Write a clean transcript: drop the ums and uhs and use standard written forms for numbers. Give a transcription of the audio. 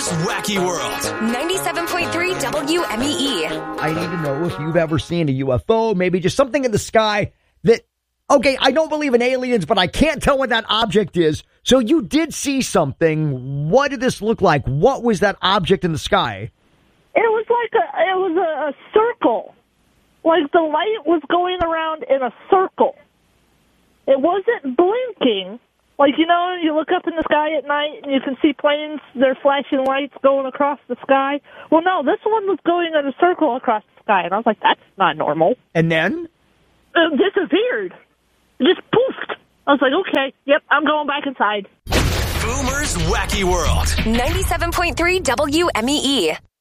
Boomer's Wacky World. 97.3 WMEE. I need to know if you've ever seen a UFO, maybe just something in the sky that, okay, I don't believe in aliens, but I can't tell what that object is. So you did see something. What did this look like? What was that object in the sky? It was like a circle. Like the light was going around in a circle. It wasn't blinking. Like, you know, you look up in the sky at night and you can see planes, they're flashing lights going across the sky. Well, no, this one was going in a circle across the sky. And I was like, that's not normal. And then? It disappeared. It just poofed. I was like, okay, yep, I'm going back inside. Boomer's Wacky World. 97.3 WMEE.